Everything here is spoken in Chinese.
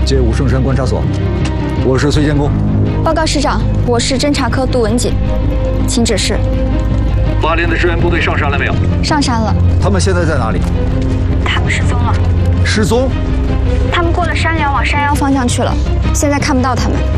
接武圣山观察所，我是崔建功。 报告师长，我是侦察科杜文锦，请指示。 8连的支援部队上山了没有？ 上山了。 他们现在在哪里？ 他们失踪了。 失踪？ 他们过了山梁往山腰方向去了，现在看不到他们。